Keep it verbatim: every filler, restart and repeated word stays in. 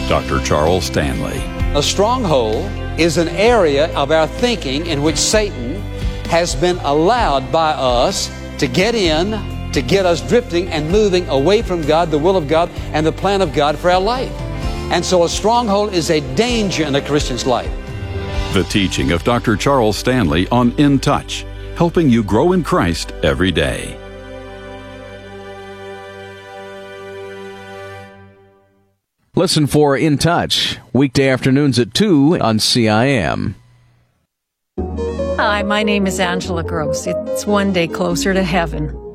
Doctor Charles Stanley. A stronghold is an area of our thinking in which Satan has been allowed by us to get in, to get us drifting and moving away from God, the will of God, and the plan of God for our life. And so a stronghold is a danger in a Christian's life. The teaching of Doctor Charles Stanley on In Touch, helping you grow in Christ every day. Listen for In Touch, weekday afternoons at two on C I M. Hi, my name is Angela Gross. It's one day closer to heaven.